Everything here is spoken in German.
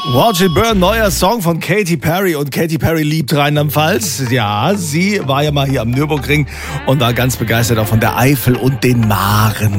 Watch It Burn, neuer Song von Katy Perry. Und Katy Perry liebt Rheinland-Pfalz. Ja, sie war ja mal hier am Nürburgring und war ganz begeistert auch von der Eifel und den Maren.